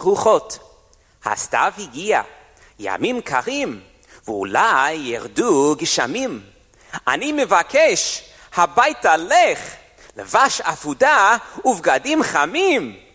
רוחות. הסתיו הגיע, ימים קרים, ואולי ירדו גשמים. אני מבקש, הביתה לך, לבש אפודה ובגדים חמים.